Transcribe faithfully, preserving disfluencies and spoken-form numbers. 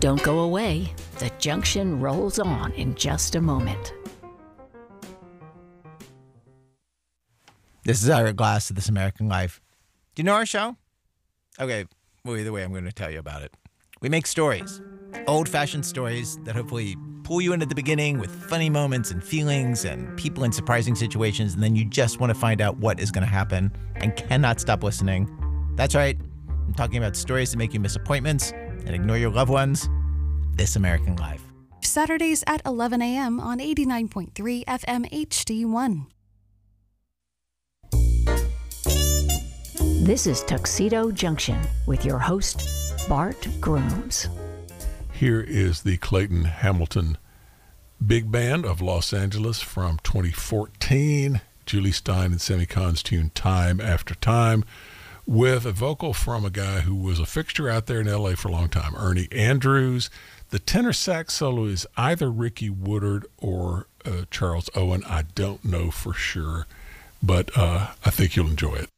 Don't go away. The Junction rolls on in just a moment. This is Ira Glass of This American Life. Do you know our show? Okay, well, either way, I'm going to tell you about it. We make stories, old-fashioned stories that hopefully pull you in at the beginning with funny moments and feelings and people in surprising situations, and then you just want to find out what is going to happen and cannot stop listening. That's right. I'm talking about stories that make you miss appointments and ignore your loved ones. This American Life. Saturdays at eleven a.m. on eighty-nine point three F M H D one. This is Tuxedo Junction with your host, Bart Grooms. Here is the Clayton Hamilton Big Band of Los Angeles from twenty fourteen. Julie Stein and Semicon's tune Time After Time, with a vocal from a guy who was a fixture out there in L A for a long time, Ernie Andrews. The tenor sax solo is either Ricky Woodard or uh, Charles Owen. I don't know for sure, but uh, I think you'll enjoy it.